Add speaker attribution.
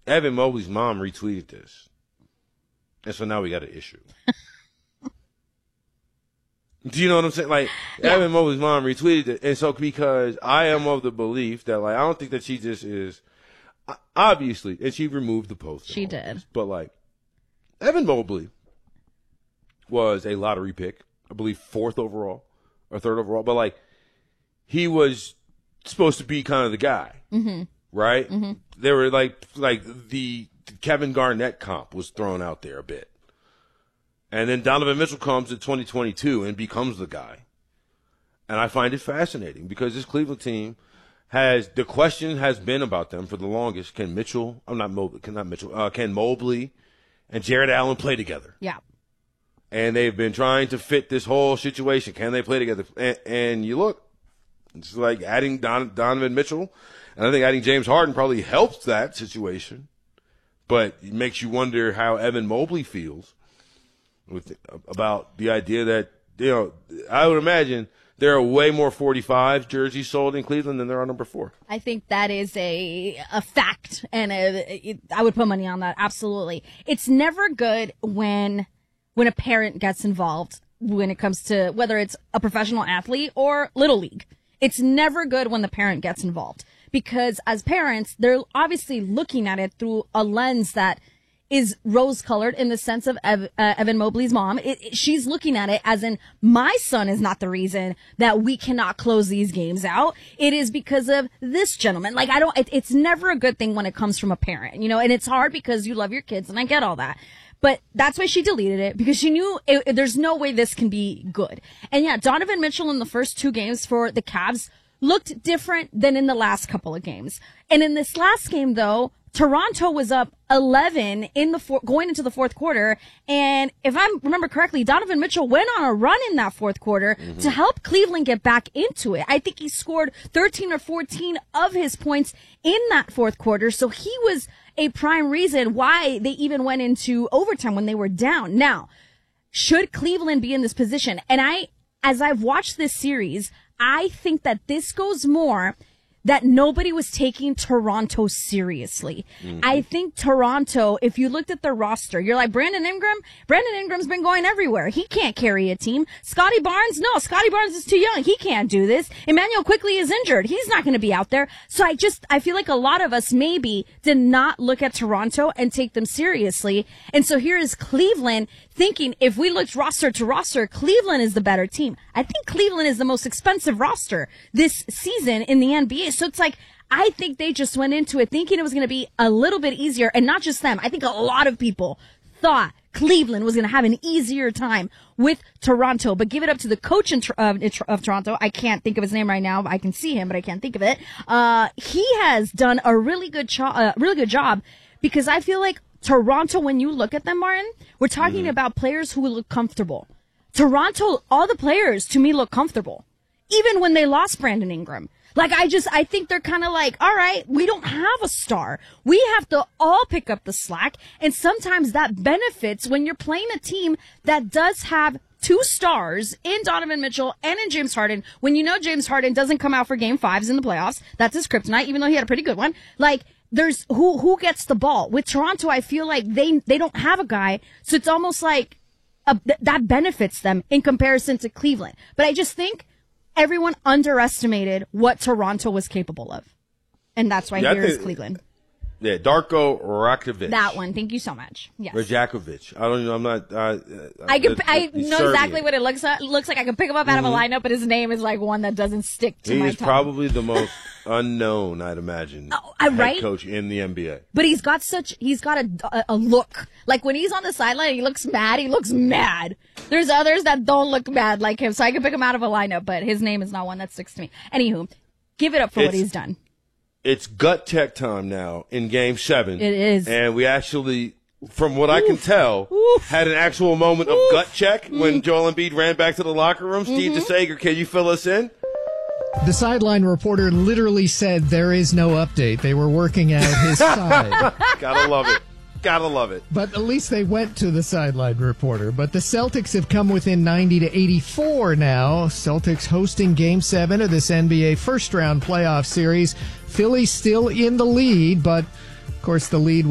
Speaker 1: Evan Mobley's mom retweeted this. And so now we got an issue. Do you know what I'm saying? Like, yeah. Evan Mobley's mom retweeted it. And so because I am of the belief that, like, I don't think that she just is, obviously, and she removed the post.
Speaker 2: She did.
Speaker 1: This, but, like, Evan Mobley was a lottery pick, I believe 4th overall or 3rd overall. But, like, he was supposed to be kind of the guy, right? Mm-hmm. They were, like the Kevin Garnett comp was thrown out there a bit. And then Donovan Mitchell comes in 2022 and becomes the guy. And I find it fascinating because this Cleveland team the question has been about them for the longest. Can Mobley and Jared Allen play together?
Speaker 2: Yeah.
Speaker 1: And they've been trying to fit this whole situation. Can they play together? And you look, it's like adding Donovan Mitchell. And I think adding James Harden probably helps that situation. But it makes you wonder how Evan Mobley feels about the idea that, I would imagine there are way more 45 jerseys sold in Cleveland than there are number 4.
Speaker 2: I think that is a fact, and I would put money on that, absolutely. It's never good when a parent gets involved when it comes to whether it's a professional athlete or Little League. It's never good when the parent gets involved because as parents, they're obviously looking at it through a lens that is rose-colored in the sense of Evan Mobley's mom. She's looking at it as in, my son is not the reason that we cannot close these games out. It is because of this gentleman. Like, it's never a good thing when it comes from a parent, and it's hard because you love your kids, and I get all that. But that's why she deleted it, because she knew there's no way this can be good. And yeah, Donovan Mitchell in the first 2 games for the Cavs looked different than in the last couple of games. And in this last game, though, Toronto was up 11 going into the fourth quarter. And if I remember correctly, Donovan Mitchell went on a run in that fourth quarter to help Cleveland get back into it. I think he scored 13 or 14 of his points in that fourth quarter. So he was a prime reason why they even went into overtime when they were down. Now, should Cleveland be in this position? And as I've watched this series, I think that this goes more that nobody was taking Toronto seriously. I think Toronto, if you looked at their roster, you're like, Brandon Ingram's been going everywhere. He can't carry a team. Scotty Barnes is too young. He can't do this. Emmanuel Quickley is injured. He's not going to be out there. So I feel like a lot of us maybe did not look at Toronto and take them seriously. And so here is Cleveland thinking, if we looked roster to roster, Cleveland is the better team. I think Cleveland is the most expensive roster this season in the NBA. So it's like, I think they just went into it thinking it was going to be a little bit easier. And not just them. I think a lot of people thought Cleveland was going to have an easier time with Toronto. But give it up to the coach of Toronto. I can't think of his name right now. I can see him, but I can't think of it. He has done a really good job because I feel like Toronto, when you look at them, Martin, we're talking about players who look comfortable. Toronto, all the players to me look comfortable. Even when they lost Brandon Ingram. Like, I think they're kind of like, all right, we don't have a star. We have to all pick up the slack. And sometimes that benefits when you're playing a team that does have 2 stars in Donovan Mitchell and in James Harden. When you know James Harden doesn't come out for game 5s in the playoffs, that's his kryptonite, even though he had a pretty good one. Like, there's who gets the ball. With Toronto, I feel like they don't have a guy. So it's almost like that benefits them in comparison to Cleveland. But I just think everyone underestimated what Toronto was capable of. And that's why here is Cleveland.
Speaker 1: Yeah, Darko Rajakovic.
Speaker 2: That one. Thank you so much. Yes.
Speaker 1: Rajakovic. I don't know. I'm not.
Speaker 2: I know exactly what it looks like. I can pick him up out of a lineup, but his name is like one that doesn't stick to my tongue.
Speaker 1: He's probably the most unknown, I'd imagine, head coach in the NBA.
Speaker 2: But he's got a look. Like when he's on the sideline, he looks mad. There's others that don't look mad like him, so I can pick him out of a lineup, but his name is not one that sticks to me. Anywho, give it up for what he's done.
Speaker 1: It's gut check time now in Game 7.
Speaker 2: It is.
Speaker 1: And we actually, from what I can tell, had an actual moment of gut check when Joel Embiid ran back to the locker room. Steve DeSager, can you fill us in?
Speaker 3: The sideline reporter literally said there is no update. They were working out his side.
Speaker 1: Gotta love it. Gotta love it.
Speaker 3: But at least they went to the sideline reporter. But the Celtics have come within 90-84 now. Celtics hosting Game 7 of this NBA first-round playoff series. Philly still in the lead, but, of course, the lead